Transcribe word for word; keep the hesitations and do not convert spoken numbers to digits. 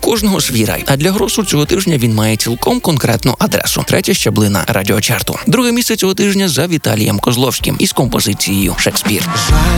кожного свій рай. А для Гросу цього тижня він має цілком конкретну адресу. Третя щаблина радіочарту. Друге місце цього тижня за Віталієм Козловським із композицією «Шекспір».